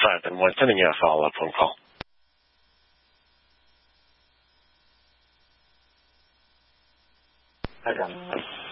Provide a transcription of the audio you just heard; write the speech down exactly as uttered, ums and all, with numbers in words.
five and one, sending you a follow-up phone call. I got it.